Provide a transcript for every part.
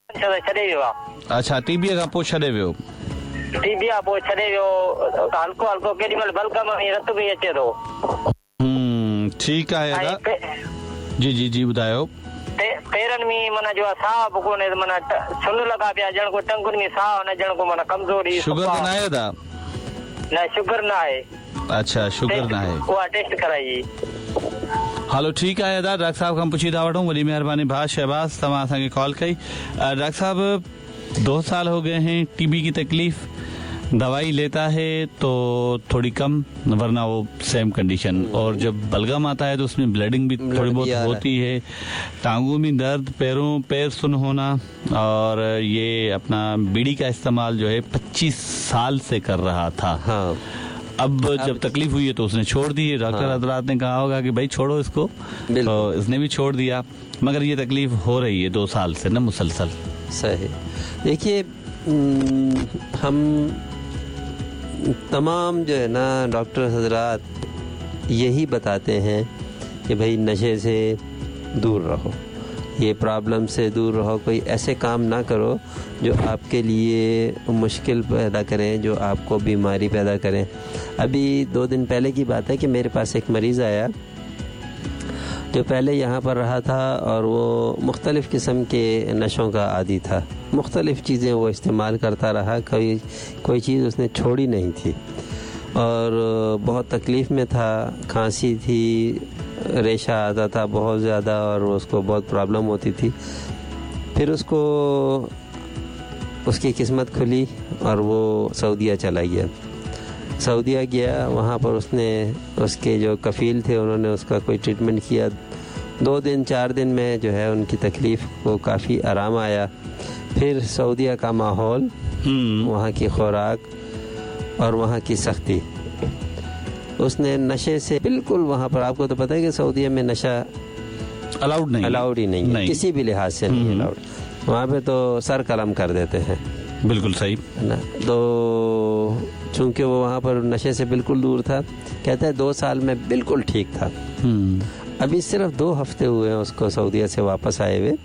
छॾे वियो आहे। अच्छा, टीबीअ खां पोइ छॾे वियो? टीबी खां पोइ छॾे वियो, हल्को हल्को केॾी महिल बलगम में रत बि अचे थो। ठीकु आहे। जी जी जी ॿुधायो। पेरनि में माना जो साह बि कोन्हे, माना छुल लॻा पिया, ॼण को टंगुनि में साह न, ॼण को माना कमज़ोरी। शुगर त न आहे दा? न, शुगर न आहे। अच्छा, शुगर न आहे, उहा टेस्ट कराई। हलो ठीकु आहे दादा, डॉक्टर साहब खां पुछी था वठूं। वॾी महिरबानी। भाउ शहबाज, तव्हां असांखे कॉल कई। डॉक्टर साहब 2 साल हो गए हैं, टीबी की तकलीफ, दवाई लेता है तो थोड़ी कम, वरना वो सेम कंडीशन, और जब बलगम आता है तो उसमें ब्लीडिंग भी थोड़ी बहुत होती है, टांगों में दर्द, पैर सुन होना, और ये अपना बीड़ी का इस्तेमाल जो है 25 साल से कर रहा था। हाँ। अब जब तकलीफ हुई है तो उसने छोड़ दी है। डॉक्टर हजरात ने कहा होगा कि भाई छोड़ो इसको, तो इसने भी छोड़ दिया, मगर ये तकलीफ हो रही है 2 साल से ना मुसलसल। सही। देखिए, हम तमाम जो है ना डॉक्टर हजरात यही बताते हैं कि भाई नशे से दूर रहो, ये प्रॉब्लम से दूर रहो, कोई ऐसे काम ना करो जो आपके लिए मुश्किल पैदा करें, जो आपको बीमारी पैदा करें। अभी 2 दिन पहले की बात है कि मेरे पास एक मरीज़ आया जो पहले यहाँ पर रहा था और वो मुख्तलिफ़ किस्म के नशों का आदी था, मुख्तलिफ़ चीज़ें वो इस्तेमाल करता रहा, कोई चीज़ उसने छोड़ी नहीं थी, और बहुत तकलीफ़ में था, खांसी थी, रेशा आता था बहुत ज़्यादा, और उसको बहुत प्रॉब्लम होती थी। फिर उसकी किस्मत खुली और वो सऊदीया चला गया। सऊदीया गया, वहाँ पर उसके जो कफ़ील थे उन्होंने उसका कोई ट्रीटमेंट किया। 2 दिन 4 दिन में जो है उनकी तकलीफ़ को काफ़ी आराम आया। फिर सऊदीया का माहौल, वहाँ की खुराक और वहाँ की सख्ती, उसने नशे से बिल्कुल, वहाँ पर आपको तो पता है कि सऊदीया में नशा अलाउड ही नहीं है, किसी भी लिहाज से नहीं अलाउड। वहाँ पे तो सर कलम कर देते हैं। बिल्कुल सही है ना। तो चूंकि वो वहाँ पर नशे से बिल्कुल दूर था, कहता है 2 साल में बिल्कुल ठीक था। अभी सिर्फ 2 हफ्ते हुए हैं उसको सऊदीया से वापस आए हुए,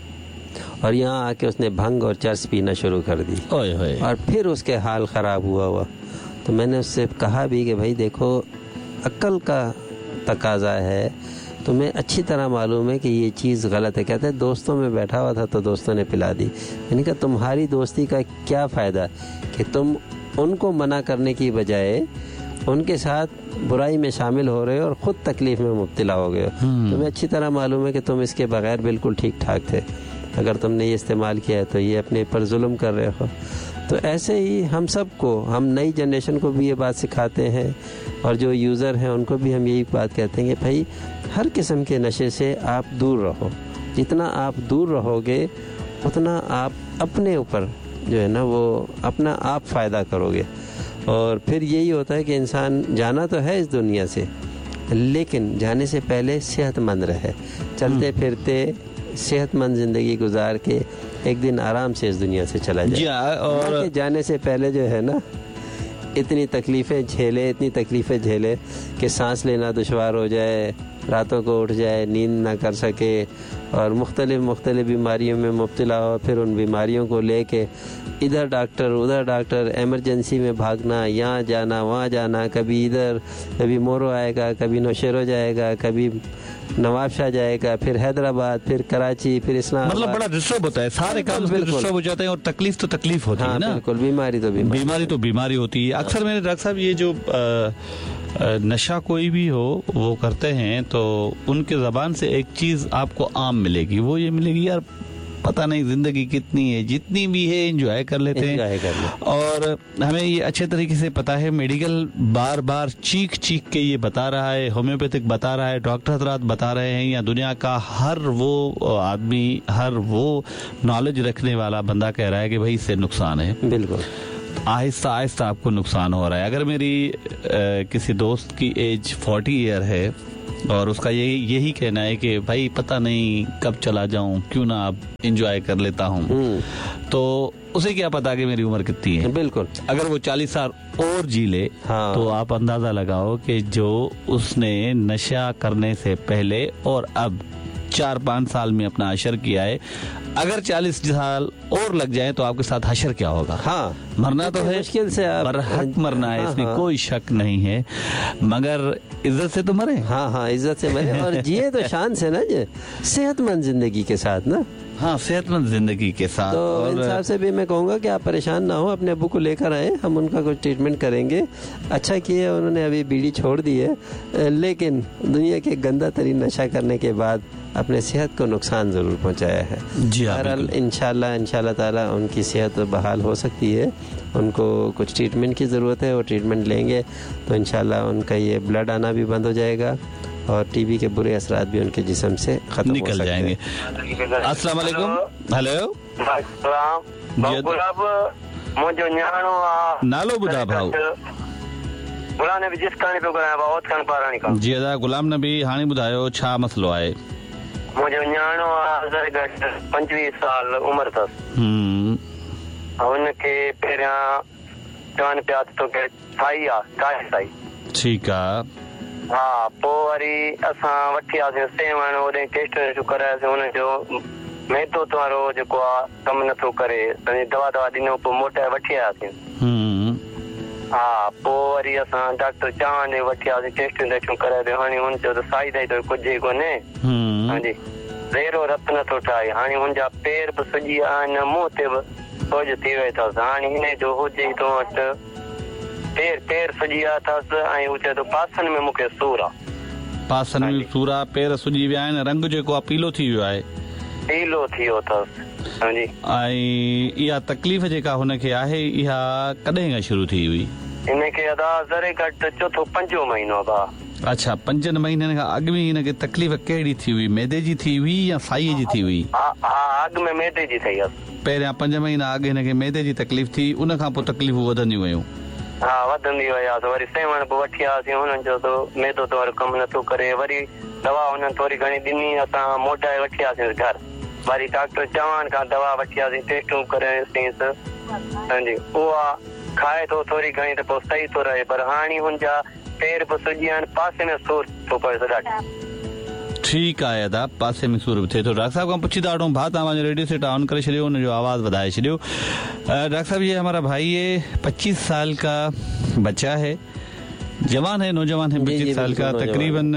और यहाँ आके उसने भंग और चर्स पीना शुरू कर दी, और फिर उसके हाल ख़राब हुआ। तो मैंने उससे कहा भी कि भाई देखो, अक्ल का तकाजा है, तुम्हें अच्छी तरह मालूम है कि ये चीज़ गलत है। कहते हैं दोस्तों में बैठा हुआ था तो दोस्तों ने पिला दी। मैंने कहा तुम्हारी दोस्ती का क्या फ़ायदा कि तुम उनको मना करने की बजाय उनके साथ बुराई में शामिल हो रहे हो और ख़ुद तकलीफ़ में मुब्तला हो गए हो। तुम्हें अच्छी तरह मालूम है कि तुम इसके बगैर बिल्कुल ठीक ठाक थे, अगर तुमने ये इस्तेमाल किया है तो ये अपने पर जुल्म कर रहे हो। तो ऐसे ही हम नई जनरेशन को भी ये बात सिखाते हैं, और जो यूज़र हैं उनको भी हम यही बात कहते हैं कि भाई हर किस्म के नशे से आप दूर रहो। जितना आप दूर रहोगे उतना आप अपने ऊपर जो है ना वो अपना आप फ़ायदा करोगे। और फिर यही होता है कि इंसान जाना तो है इस दुनिया से, लेकिन जाने से पहले सेहतमंद रहे, चलते फिरते सेहतमंद ज़िंदगी गुजार के एक दिन आराम से इस दुनिया से चला जाए। और जाने से पहले जो है ना इतनी तकलीफ़ें झेले कि सांस लेना दुश्वार हो जाए, रातों को उठ जाए, नींद ना कर सके, और मुख्तलिफ बीमारियों में मुब्तला हो, फिर उन बीमारियों को लेके इधर डॉक्टर उधर डॉक्टर, इमरजेंसी में भागना, यहाँ जाना वहाँ जाना, कभी इधर, कभी मोरो आएगा, कभी नौशेरो जाएगा, कभी नवाबशाह जाएगा, फिर हैदराबाद, फिर कराची, फिर इस्लामाबाद। मतलब बड़ा डिस्टर्ब होता है, सारे काम डिस्टर्ब हो जाते हैं, और तकलीफ होती है ना। बिल्कुल, बीमारी होती है। अक्सर मैंने डॉक्टर साहब ये जो नशा कोई भी हो वो करते हैं तो उनके ज़बान से एक चीज़ आपको आम मिलेगी, वो ये मिलेगी यार पता नहीं जिंदगी कितनी है, जितनी भी है एंजॉय कर लेते हैं। और हमें ये अच्छे तरीके से पता है, मेडिकल बार बार चीख के ये बता रहा है, होम्योपैथिक बता रहा है, डॉक्टर हजरात बता रहे हैं, या दुनिया का हर वो आदमी, हर वो नॉलेज रखने वाला बंदा कह रहा है कि भाई इससे नुकसान है। बिल्कुल, आहिस्ता आहिस्ता आपको नुकसान हो रहा है। अगर मेरी किसी दोस्त की एज 40 ईयर है और उसका यही कहना है कि भाई पता नहीं कब चला जाऊं, क्यों ना अब एंजॉय कर लेता हूं, तो उसे क्या पता कि मेरी उम्र कितनी है। बिल्कुल, अगर वो 40 साल और जी ले, हाँ, तो आप अंदाजा लगाओ कि जो उसने नशा करने से पहले और अब 4-5 साल में अपना हशर किया है, अगर 40 साल और लग जाए तो आपके साथ हशर क्या होगा? हाँ, मरना तो है, मुश्किल से आप बरहक मरना है, हाँ, इसमें हाँ। कोई शक नहीं है, मगर इज्जत से तो मरे। हाँ हाँ, इज्जत से मरे और जिए तो शान से ना, सेहतमंद जिंदगी के साथ ना। हाँ, सेहतमंद जिंदगी के साथ। तो और इंसाफ से भी मैं कहूँगा कि आप परेशान ना हो, अपने अब्बू को लेकर आए, हम उनका कुछ ट्रीटमेंट करेंगे। अच्छा किए उन्होंने अभी बीड़ी छोड़ दी है, लेकिन दुनिया के गंदा तरीन नशा करने के बाद अपने सेहत को नुकसान ज़रूर पहुंचाया है। जी हाँ, बहरहाल इंशाल्लाह ताला उनकी सेहत बहाल हो सकती है। उनको कुछ ट्रीटमेंट की ज़रूरत है, वो ट्रीटमेंट लेंगे तो इंशाल्लाह उनका ये ब्लड आना भी बंद हो जाएगा और टीबी के बुरे असरात भी उनके जिस्म से खत्म निकल जाएंगे। अस्सलाम वालेकुम। हेलो, नालो ॿुधा भाऊ? गुलाम नबी जिस कहानी पे ॻाल्हायां बहुत कहानी पारानी का। जी अदा गुलाम नबी, हाणे ॿुधायो छा मसलो आहे? मुंहिंजो न्याणो आहे, घटि 25 साल उमिरि अथसि। हुनखे पहिरियां चवनि पिया त तोखे साई आहे, ठीकु आहे। हा, पोइ वरी असां वठी आयासीं सेवण, होॾे टेस्ट करायासीं, हुनजो मैदो वारो जेको आहे कमु नथो करे, दवा ॾिनो, पोइ मोटाए वठी आयासीं। हा, पोइ वरी असां डॉक्टर चवान ॾे वठी आयासीं, टेस्ट कराए, हाणे हुन चयो त साई दाई तो कुझु कोन्हे, हांजी ज़ेरो रत नथो ठाहे। हाणे हुनजा पेर बि सुॼी आहिनि, मुंहं ते बि सोज थी वई अथसि। हाणे हिन जो हुजे तो वटि पेर सुॼी विया अथसि, ऐं हू चए थो पासनि में मूंखे सूर आहे। पासनि में सूर आहे, पेर सुॼी विया आहिनि, रंग जेको आहे पीलो थी वियो आहे, पीलो थी वियो अथसि। ऐं इहा तकलीफ़ जेका हुनखे आहे, इहा कॾहिं खां शुरू थी हुई? हिनखे अदा ज़रे घटि चोथों 5 महीनो भाउ। अच्छा, 5 महीननि खां अॻु में हिनखे तकलीफ़ कहिड़ी थी हुई? मैदे जी थी हुई या साईअ जी थी हुई? हा, अॻु में मैदे जी थी हुई। पहिरियां 5 महीना अॻु हिनखे मैदे जी तकलीफ़ थी, उन खां पोइ तकलीफ़ूं वधंदियूं वियूं? हा, वधंदी वियासीं। वरी सेवण बि वठी आयासीं, हुननि जो त मैदो तो वारो कमु नथो करे। वरी दवा हुननि थोरी घणी ॾिनी, असां मोटाए वठी आयासीं घर। वरी डॉक्टर चवान खां दवा वठी आयासीं, टेस्टूं करायोसीं, उहा खाए थो थोरी घणी त पोइ सही थो रहे, पर हाणे हुनजा पेर बि सुॼी आहिनि, पासे में सूर थो पए ॾाढो। ठीकु आहे अदा, पासे में सूर बि थिए थो। डॉक्टर साहब खां पुछी था वठूं, भाउ तव्हां रेडियो सेट ऑन करे छॾियो, हुनजो आवाज़ वधाए छॾियो। डॉक्टर साहब, ये हमारा भाई है, 25 साल का बच्चा है, जवान है, नौजवान है, 25 साल का, तकरीबन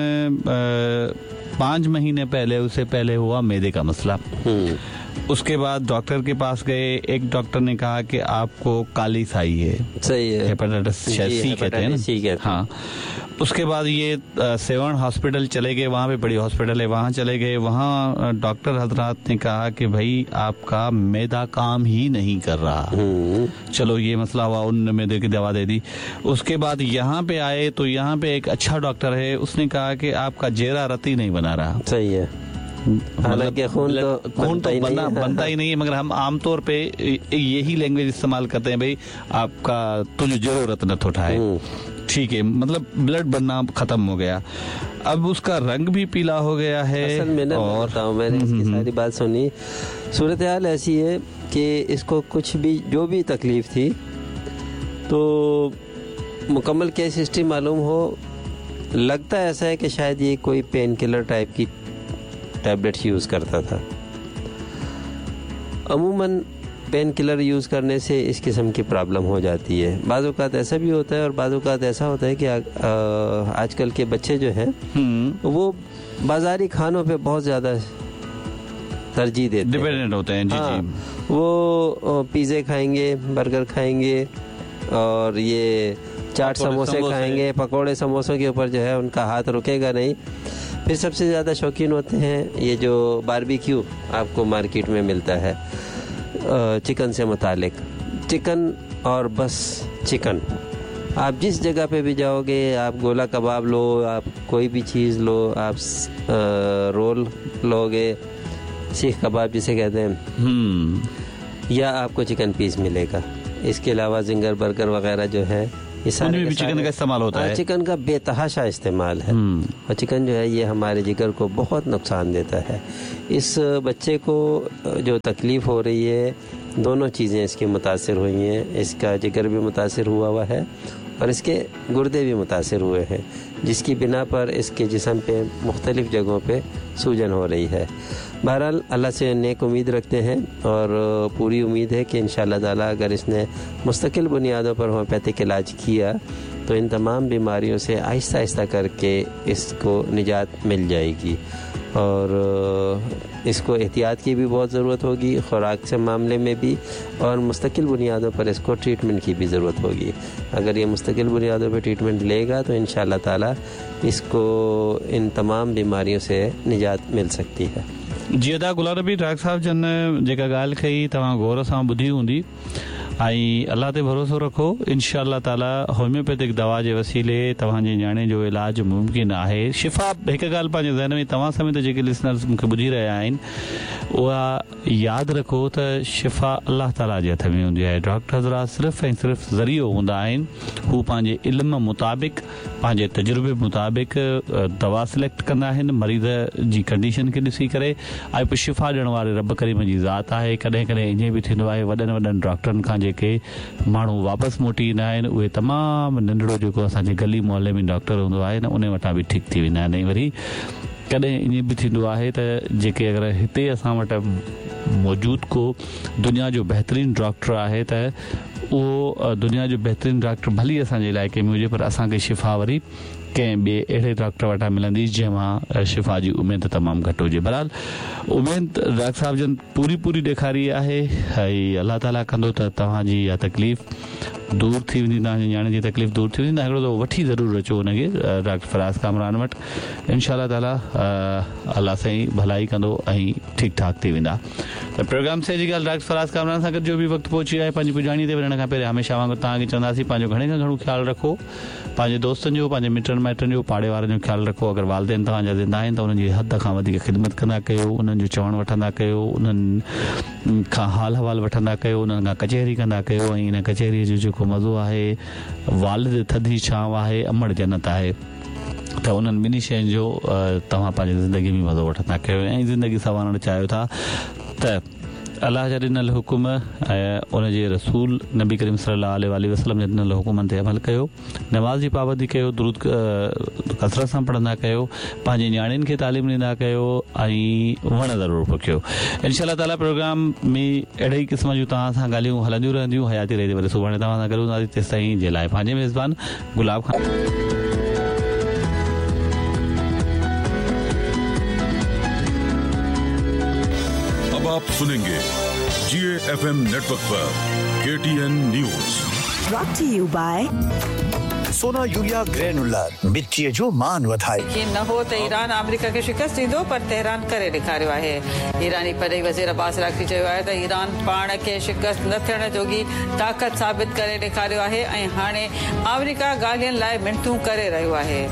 5 महीने पहले, उससे पहले हुआ मैदे का मसला। उसके बाद डॉक्टर के पास गए, एक डॉक्टर ने कहा कि आपको काली साई है, सही है, हेपेटाइटिस सी कहते हैं ना। हाँ, उसके बाद ये सेवन हॉस्पिटल चले गए, वहाँ पे बड़ी हॉस्पिटल है, वहाँ चले गए। वहाँ डॉक्टर हजरात ने कहा कि भाई आपका मैदा काम ही नहीं कर रहा। चलो ये मसला हुआ, उन्होंने मैदे की दवा दे दी। उसके बाद यहाँ पे आए तो यहाँ पे एक अच्छा डॉक्टर है, उसने कहा कि आपका जेरा रती नहीं बना रहा। सही है, हालांकि खून तो बनता ही नहीं है, मगर हम आमतौर पे यही लैंग्वेज इस्तेमाल करते हैं, भाई आपका तुझे जरूरत न उठाए। ठीक है, मतलब ब्लड बनना खत्म हो गया, अब उसका रंग भी पीला हो गया है। असल में ना बताऊं, मैंने इसकी सारी बात सुनी। सूरत हाल ऐसी है कि इसको कुछ भी जो भी तकलीफ थी तो मुकम्मल केस हिस्ट्री मालूम हो, लगता ऐसा है कि शायद ये कोई पेन किलर टाइप की टैबलेट्स यूज़ करता था। अमूमन पेन किलर यूज़ करने से इस किस्म की प्रॉब्लम हो जाती है। बाज़ औक़ात ऐसा भी होता है और बाज़ औक़ात ऐसा होता है कि आजकल के बच्चे जो हैं वो बाज़ारी खानों पे बहुत ज़्यादा तरजीह देते हैं, डिपेंडेंट होते हैं। जी हाँ, जी, वो पिज़्ज़े खाएंगे, बर्गर खाएंगे और ये चाट समोसे खाएंगे, पकोड़े समोसों के ऊपर जो है उनका हाथ रुकेगा नहीं। फिर सबसे ज़्यादा शौकीन होते हैं ये जो बारबेक्यू आपको मार्केट में मिलता है चिकन से मुतालिक, चिकन और बस चिकन। आप जिस जगह पे भी जाओगे, आप गोला कबाब लो, आप कोई भी चीज़ लो, आप रोल लोगे, सीख कबाब जिसे कहते हैं, या आपको चिकन पीस मिलेगा। इसके अलावा जिंगर बर्गर वगैरह जो है, ये सारे भी चिकन का इस्तेमाल होता है। चिकन का बेतहाशा इस्तेमाल है और चिकन जो है ये हमारे जिगर को बहुत नुकसान देता है। इस बच्चे को जो तकलीफ़ हो रही है, दोनों चीज़ें इसकी मुतासिर हुई हैं। इसका जिगर भी मुतासिर हुआ हुआ है और इसके गुर्दे भी मुतासिर हुए हैं, जिसकी बिना पर इसके जिस्म पे मुख्तलिफ़ जगहों पे सूजन हो रही है। बहरहाल अल्लाह से नेक उम्मीद रखते हैं और पूरी उम्मीद है कि इंशाअल्लाह ताला अगर इसने मुस्तकिल बुनियादों पर होम्योपैथिक इलाज किया तो इन तमाम बीमारियों से आहिस्ता आहिस्ता करके इसको निजात मिल जाएगी। और इसको एहतियात की भी बहुत ज़रूरत होगी, ख़ुराक से मामले में भी, और मुस्तकिल बुनियादों पर इसको ट्रीटमेंट की भी ज़रूरत होगी। अगर ये मुस्तकिल बुनियादों पर ट्रीटमेंट लेगा तो इंशाअल्लाह ताला इसको इन तमाम बीमारियों से निजात मिल सकती है। जी अदा गुलाम नबी डॉक्टर साहब जन जेका ॻाल्हि कई तव्हां गौर सां ॿुधी हूंदी ऐं अल्लाह ते भरोसो रखो, इंशाअल्लाह ताला होम्योपैथिक दवा जे वसीले तव्हांजे न्याणे जो इलाजु मुमकिन आहे। शिफ़ा हिकु ॻाल्हि पंहिंजे ज़हन में तव्हां समेत जेके लिसनर्स मूंखे ॿुधी रहिया आहिनि उहा यादि रखो त शिफ़ा अल्लाह ताला जे हथ में हूंदी आहे। डॉक्टर हज़रात सिर्फ़ु ऐं सिर्फ़ु ज़रियो हूंदा आहिनि, हू पंहिंजे इल्म मुताबिक़ पंहिंजे तजुर्बे मुताबिक़ दवा सिलेक्ट कंदा आहिनि मरीज़ जी कंडीशन खे ॾिसी करे, ऐं पोइ शिफ़ा ॾियण वारे रब करीम जी ज़ात आहे। कॾहिं कॾहिं ईअं बि थींदो आहे वॾनि वॾनि डॉक्टरनि खां जेके माण्हू वापसि मोटी ईंदा आहिनि उहे तमामु नंढड़ो जेको असांजे गली मोहल्ले में डॉक्टर हूंदो आहे न उन वटां बि ठीकु थी वेंदा आहिनि। ऐं वरी कॾहिं ईअं बि थींदो आहे त जेके अगरि हिते असां वटि मौजूदु को दुनिया जो बहितरीनु डॉक्टर आहे त उहो दुनिया जो बहितरीनु डॉक्टर भली असांजे इलाइक़े में हुजे पर असांखे शिफ़ा वरी कंहिं ॿिए अहिड़े डॉक्टर वटां मिलंदी जंहिंमां शिफ़ा जी उमेद तमामु घटि हुजे। बहरहाल उमेद डॉक्टर साहिब जन पूरी ॾेखारी आहे ऐं अल्लाह ताला कंदो त तव्हांजी इहा तकलीफ़ दूर थी वेंदी, तव्हांजे न्याणे जी तकलीफ़ दूर थी वेंदी। हिकिड़ो दफ़ो वठी ज़रूरु अचो हुनखे डॉक्टर फराज़ कामरान वटि, इंशाअल्लाह ताला अल्लाह साईं भलाई कंदो ऐं ठीकु ठाक थी वेंदा। त प्रोग्राम से जी ॻाल्हि डॉक्टर फराज़ कामरान सां गॾु जो बि वक़्तु पहुची आहे। पंहिंजी पुॼाणी ते वञण खां पहिरियों हमेशह वांगुरु तव्हांखे चवंदासीं पंहिंजो घणे खां घणो ख़्यालु रखो, पंहिंजे दोस्तनि जो, पंहिंजे मिटनि माइटनि जो, पाड़े वारनि जो ख़्यालु रखो। अगरि वालिदैन तव्हांजा ज़िंदा आहिनि त उन्हनि जी हद खां वधीक ख़िदमत कंदा कयो, उन्हनि जो चवणु वठंदा कयो, उन्हनि खां हाल अहवाल वठंदा कयो, उन्हनि खां कचहरी कंदा कयो। ऐं इन कचहरीअ जो जेको मज़ो आहे, वालिद थधी छांव आहे, अमड़ जन्नत आहे, त उन्हनि ॿिन्ही शयुनि जो तव्हां पंहिंजी ज़िंदगी में मज़ो वठंदा कयो ऐं ज़िंदगी संवारणु चाहियो था त अल्लाह जा ॾिनल हुकुम ऐं उनजे रसूल नबी करीम सल्लल्लाहु अलैहि वसल्लम जे ॾिनल हुकुमनि ते अमल कयो, नमाज़ जी पाबंदी कयो, दुरूद कसरत सां पढ़ंदा कयो, पंहिंजे न्याणियुनि खे तालीम ॾींदा कयो ऐं वण ज़रूरु पोखियो। इंशाअल्लाह ताला प्रोग्राम में अहिड़े ई क़िस्म जूं तव्हां सां ॻाल्हियूं हलंदियूं रहंदियूं। हयाती रही वरी सुभाणे तव्हां सां गॾु हूंदासीं। तेसिताईं जे लाइ पंहिंजे मेज़बान गुलाब खान। आप सुनेंगे GAFM नेटवर्क पर KTN news brought to you by सोना यूरिया ग्रेनुलर मिट्टी जो मान वधाई न हो त ईरान अमेरिका खे शिकस्त ॾींदो पर तेहरान करे ॾेखारियो आहे। ईरानी परई वज़ीर अब्बास अराग़ची चयो आहे त ईरान पाण खे शिकस्त न थियण जोगी ताक़त साबित करे ॾेखारियो आहे ऐं हाणे अमेरिका ॻाल्हियुनि लाइ मिनतूं करे रहियो आहे।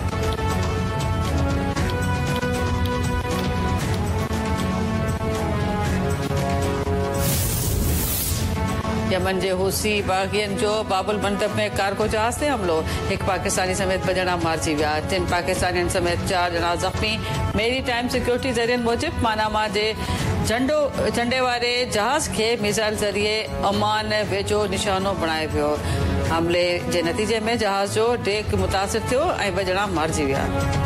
यमन जे हुसी बाग़ियनि जो बाबुल मंडप में कार्गो जहाज़ ते हमलो, हिकु पाकिस्तानी समेत 2 ॼणा मारिजी विया, 3 पाकिस्तानियुनि समेत 4 ॼणा ज़ख़्मी। मेरी टाइम सिक्योरिटी ज़रियनि मूजिबि पानामा जे झंडे वारे जहाज़ खे मिसाइल ज़रिए अमान वेझो निशानो बणाए वियो। हमले जे नतीजे में जहाज़ जो डेक मुतासिर थियो ऐं 2 ॼणा मारिजी विया।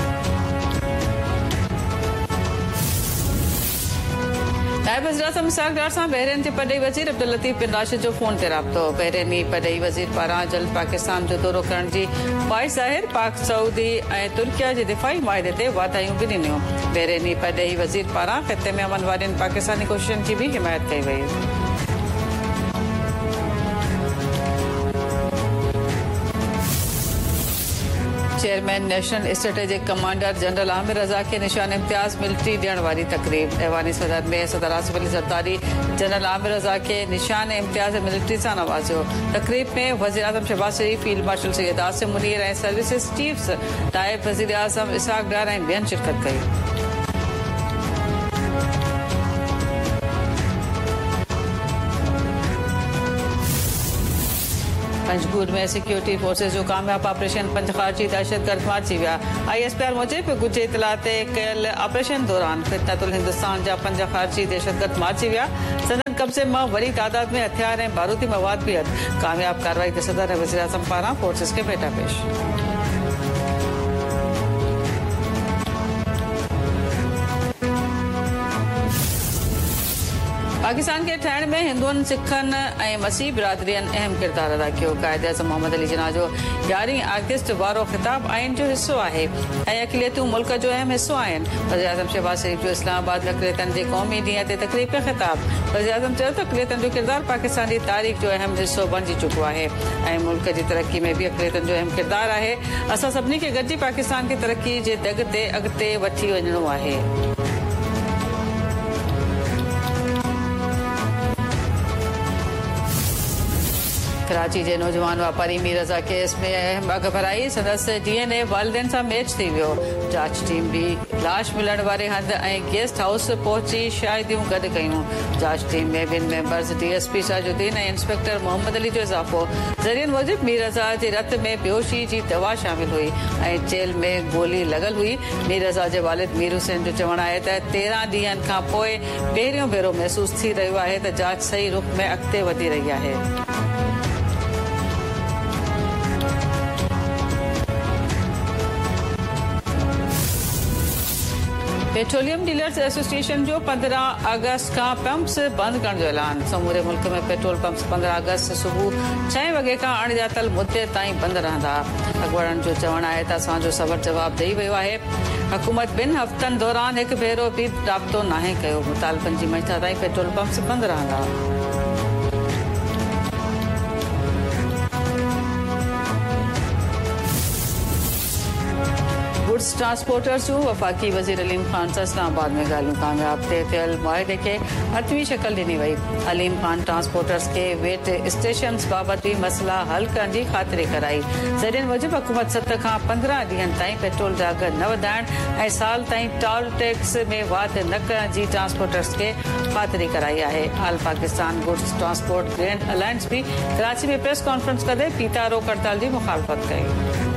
नायब वज़ीर-ए-आज़म इसहाक़ डार सां बहरीन जे परॾेही वज़ीर अब्दुल लतीफ़ बिन राशिद जो फ़ोन ते राब्तो। बहरीनी परॾेही वज़ीर पारां जल्द पाकिस्तान जो दौरो करण जी ख़्वाहिश ज़ाहिर, पाक सऊदी ऐं तुर्किया जे दिफ़ाई मुआहिदे ते वाधायूं बि ॾिनियूं। बहरीनी परॾेही वज़ीर पारां ख़िते में अमन वारनि पाकिस्तानी कोशिशुनि जी बि हिमायत कई वई। Chairman national strategic commander general Aamir रज़ा खे निशान इम्तियाज़ मिलिट्री ॾियण वारी तकरीब। ऐवानी सदर में सदर आसिफ अली ज़रदारी जनरल आमिर रज़ा खे निशान इम्तियाज़ मिलिट्री सां नवाज़ियो। तकरीब में वज़ीर आज़म शहबाज शरीफ, फील्ड मार्शल सैयद आसिम मुनीर ऐं सर्विसिस चीफ्स नायब वज़ीर आज़म इसहाक़ डार ऐं ॿियनि शिरकत कई। पंजगुर में सिक्योरिटी फोर्सेस जो कामयाब ऑपरेशन 5 ख़ारजी दहशतगर्द मारिजी विया। ISPR मूजिबि गुझे इतला ते कयल ऑपरेशन दौरान फ़ितनतुल हिंदुस्तान जा 5 ख़ारजी दहशतगर्द मारिजी विया। जन कब्जे में बड़ी तादाद में हथियार ऐं बारूदी मवाद भी कामयाब कार्रवाई के सदर वज़ीर आज़म पारां फोर्सिस के भेटा पेश। पाकिस्तान के ठहण में हिंदुअनि सिखनि ऐं मसीह बिरादरीअनि अहम किरदार अदा कियो। कायदे आज़म मोहम्मद अली जिन्ना जो 11 अगस्त वारो ख़िताब आइन जो हिस्सो आहे ऐं अक़लियतूं मुल्क जो अहम हिस्सो आहिनि। वज़ीर आज़म शहबाज शरीफ जो इस्लामाबाद में अक़लियतनि जे क़ौमी ॾींहं ते तक़रीब में ख़िताब। वज़ीर आज़म चयो त अक़लियतनि जो किरदार पाकिस्तान जी तारीख़ जो अहम हिस्सो बणिजी चुको आहे ऐं मुल्क जी तरक्की में भी अक़लियतनि जो अहम किरदार आहे। असां सभिनी खे गॾिजी पाकिस्तान खे तरक्की जे दग ते अॻिते वठी वञिणो आहे। कराची के नौजवान व्यापारी मीर रज़ा केस में अहम अग भराई। सदस्य DNA वालिदैन सां मैच थी वियो। जांच टीम भी लाश मिलण वारे हंध ऐं गेस्ट हाउस पहुची शाहिदियूं गॾु कयूं। जांच टीम में ॿिनि मेंबर्स DSP साजुद्दीन ऐं इंस्पेक्टर मोहम्मद अली जो इज़ाफ़ो। ज़रियनि मूजिब मीर रज़ा जे रत में बेहोशी जी दवा शामिल हुई ऐं जेल में गोली लॻल हुई। मीर रज़ा जे वालिद मीर हुसैन जो चवणु आहे त 13 ॾींहनि खां पोइ पहिरियों भेरो महसूस थी रहियो आहे त जांच सही रुख में अॻिते वधी रही आहे। पेट्रोलियम डीलर्स एसोसिएशन जो 15 अगस्त का पंप्स बंद करण जो ऐलान। समूरे मुल्क में पेट्रोल पंप्स 15 अगस्त सुबह 6 वगे का अणॼातल मुद्दे ताईं बंद रहंदा। अॻुवाणनि जो चवणु आहे त असांजो सबर जवाब ॾेई वियो आहे। हुकूमत 2 हफ़्तनि दौरान हिकु भेरो बि राब्तो नाहे कयो। मुतालबनि जी मंशा ताईं पेट्रोल पंप्स बंद रहंदा। गुड्स ट्रांसपोर्टर्स जो वफाकी वज़ीर अलीम खान सां इस्लामाबाद में ॻाल्हियूं कामयाब थियल मुआहिदे खे हथवी शक्ल ॾिनी वई। अलीम खान ट्रांसपोर्टर्स के वेट स्टेशन्स बाबति भी मसला हल करण जी ख़ातिरी कराई। ज़रियनि मूजिब हुकूमत 7 खां 15 ॾींहनि ताईं पेट्रोल जा अघ न वधाइण ऐं साल ताईं टोल टैक्स में वाधि न करण जी ट्रांसपोर्टर्स खे ख़ातिरी कराई आहे। All Pakistan goods transport grand alliance भी कराची में प्रेस कॉन्फ्रेंस कंदे पीता रोक हड़ताल जी मुखालफ़त कई।